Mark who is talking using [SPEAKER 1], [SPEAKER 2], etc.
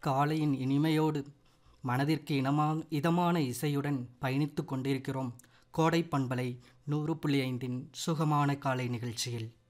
[SPEAKER 1] காலையின் இனிமையோடு மனதிற்கு இதமான இசையுடன் பயணித்து கொண்டிருக்கிறோம். கோடை பண்பலை 100.5 சுகமான காலை நிகழ்ச்சியில்